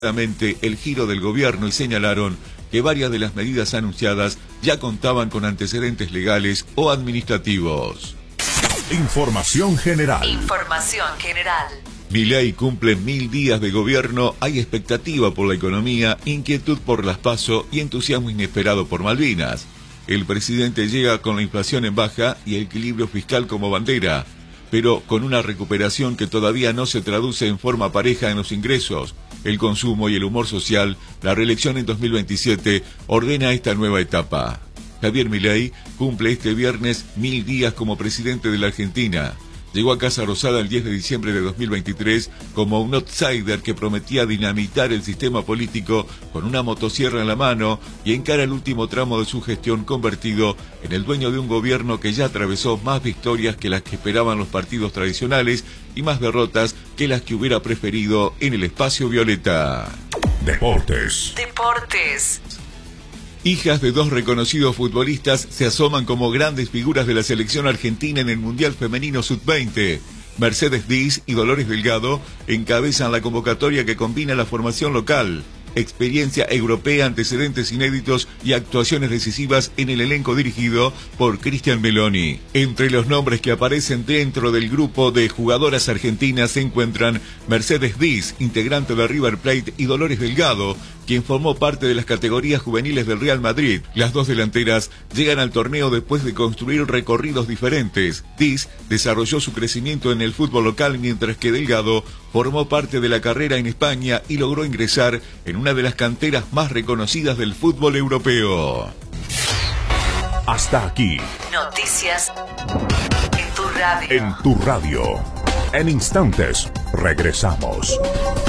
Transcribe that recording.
el giro del gobierno y señalaron que varias de las medidas anunciadas ya contaban con antecedentes legales o administrativos. Información general. Milei cumple 1000 días de gobierno, hay expectativa por la economía, inquietud por las PASO y entusiasmo inesperado por Malvinas. El presidente llega con la inflación en baja y el equilibrio fiscal como bandera, pero con una recuperación que todavía no se traduce en forma pareja en los ingresos, el consumo y el humor social. La reelección en 2027 ordena esta nueva etapa. Javier Milei cumple este viernes 1000 días como presidente de la Argentina. Llegó a Casa Rosada el 10 de diciembre de 2023 como un outsider que prometía dinamitar el sistema político con una motosierra en la mano y encara el último tramo de su gestión convertido en el dueño de un gobierno que ya atravesó más victorias que las que esperaban los partidos tradicionales y más derrotas que las que hubiera preferido en el espacio violeta. Deportes. Hijas de dos reconocidos futbolistas se asoman como grandes figuras de la selección argentina en el Mundial Femenino Sub-20. Mercedes Diz y Dolores Delgado encabezan la convocatoria que combina la formación local, experiencia europea, antecedentes inéditos y actuaciones decisivas en el elenco dirigido por Cristian Meloni. Entre los nombres que aparecen dentro del grupo de jugadoras argentinas se encuentran Mercedes Diz, integrante de River Plate, y Dolores Delgado, quien formó parte de las categorías juveniles del Real Madrid. Las dos delanteras llegan al torneo después de construir recorridos diferentes. Diz desarrolló su crecimiento en el fútbol local, mientras que Delgado formó parte de la carrera en España y logró ingresar en una de las canteras más reconocidas del fútbol europeo. Hasta aquí. Noticias en tu radio. En tu radio. En instantes, regresamos.